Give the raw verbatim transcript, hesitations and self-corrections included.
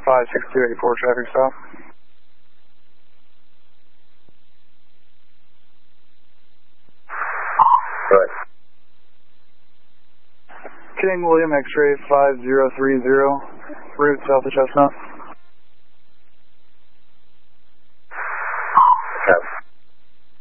five six two eight four traffic stop. Good. King William X-ray five zero three zero, route south of Chestnut.